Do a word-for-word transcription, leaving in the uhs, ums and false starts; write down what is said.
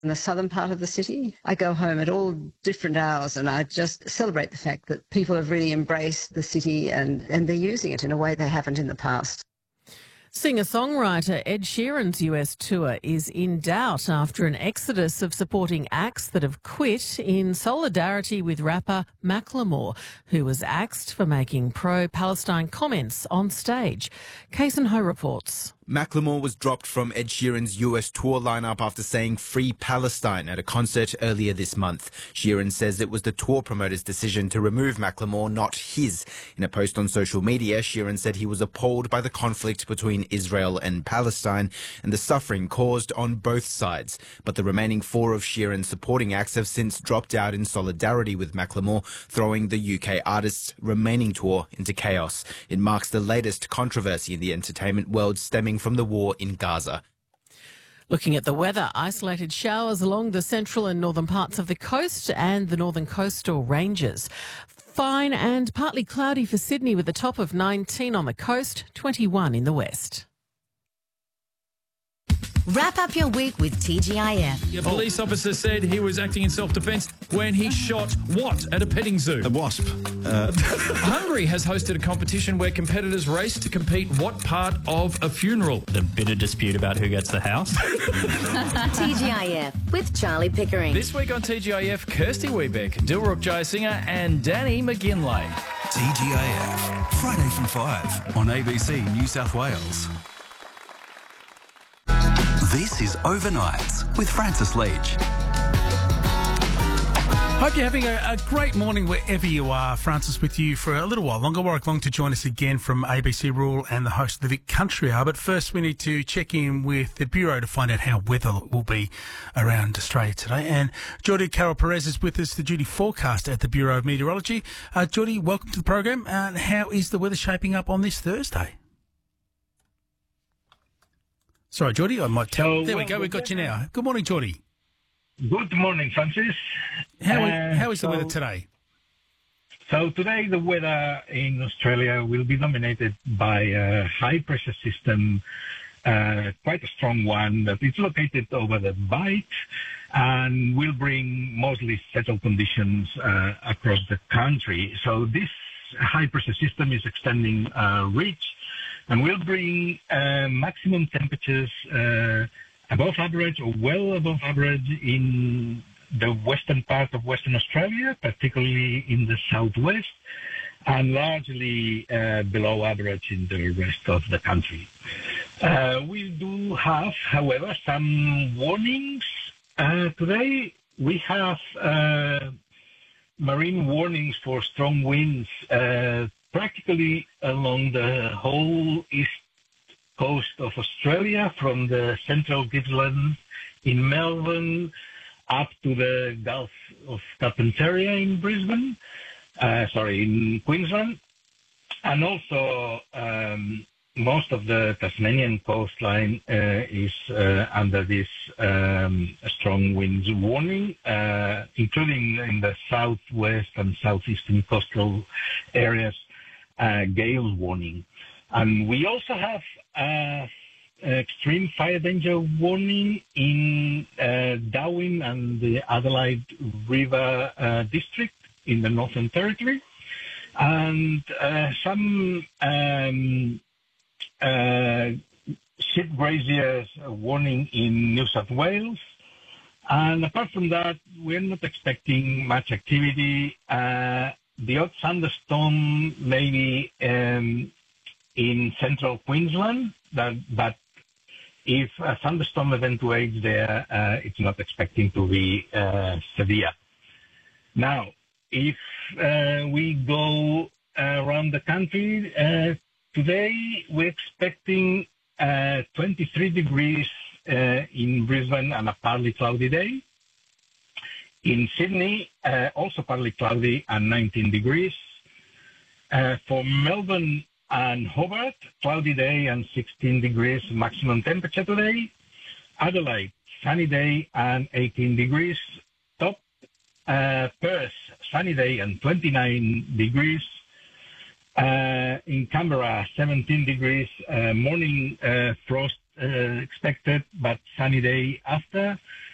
in the southern part of the city. I go home at all different hours and I just celebrate the fact that people have really embraced the city and, and they're using it in a way they haven't in the past. Singer-songwriter Ed Sheeran's U S tour is in doubt after an exodus of supporting acts that have quit in solidarity with rapper Macklemore, who was axed for making pro-Palestine comments on stage. Kason Ho reports. Macklemore was dropped from Ed Sheeran's U S tour lineup after saying Free Palestine at a concert earlier this month. Sheeran says it was the tour promoter's decision to remove Macklemore, not his. In a post on social media, Sheeran said he was appalled by the conflict between Israel and Palestine and the suffering caused on both sides. But the remaining four of Sheeran's supporting acts have since dropped out in solidarity with Macklemore, throwing the U K artist's remaining tour into chaos. It marks the latest controversy in the entertainment world stemming from the war in Gaza. Looking at the weather, isolated showers along the central and northern parts of the coast and the northern coastal ranges. Fine and partly cloudy for Sydney with a top of nineteen on the coast, twenty-one in the west. Wrap up your week with T G I F. A police officer said he was acting in self-defence when he shot what at a petting zoo? A wasp. Uh. Hungary has hosted a competition where competitors race to compete what part of a funeral. The bitter dispute about who gets the house. T G I F with Charlie Pickering. This week on T G I F, Kirsty Wiebeck, Dilruk Jayasinger and Danny McGinlay. T G I F, Friday from five on A B C New South Wales. This is Overnights with Francis Leach. Hope you're having a, a great morning wherever you are. Francis with you for a little while longer. Warwick Long to join us again from A B C Rural and the host of the Vic Country Hour. But first we need to check in with the Bureau to find out how weather will be around Australia today. And Geordie Carol Perez is with us, the duty forecaster at the Bureau of Meteorology. Uh, Geordie, welcome to the program. Uh, how is the weather shaping up on this Thursday? Sorry, Geordie, I might tell. So, there we well, go, we've got you now. Good morning, Geordie. Good morning, Francis. How, uh, how is so, the weather today? So today the weather in Australia will be dominated by a high-pressure system, uh, quite a strong one that is located over the Bight and will bring mostly settled conditions uh, across the country. So this high-pressure system is extending uh, reach and will bring uh, maximum temperatures uh, above average or well above average in the western part of Western Australia, particularly in the southwest, and largely uh, below average in the rest of the country. Uh, we do have, however, some warnings. Uh, today we have uh, marine warnings for strong winds uh, practically along the whole east coast of Australia, from the central Gippsland in Melbourne up to the Gulf of Carpentaria in Brisbane, uh, sorry, in Queensland, and also um, most of the Tasmanian coastline uh, is uh, under this um, strong winds warning, uh, including in the southwest and southeastern coastal areas, uh, gale warning. And we also have uh, extreme fire danger warning in uh, Darwin and the Adelaide River uh, district in the Northern Territory, and uh, some um, uh, ship braziers warning in New South Wales. And apart from that, we're not expecting much activity. Uh, the odd thunderstorm maybe um, in central Queensland, that, but if a thunderstorm eventuates there, uh, it's not expecting to be uh, severe. Now, if uh, we go uh, around the country, uh, today we're expecting uh, twenty-three degrees uh, in Brisbane and a partly cloudy day. In Sydney, uh, also partly cloudy and nineteen degrees. Uh, for Melbourne and Hobart, cloudy day and sixteen degrees maximum temperature today. Adelaide, sunny day and eighteen degrees top. Uh, Perth, sunny day and twenty-nine degrees. Uh, in Canberra, seventeen degrees, uh, morning uh, frost uh, expected, but sunny day after.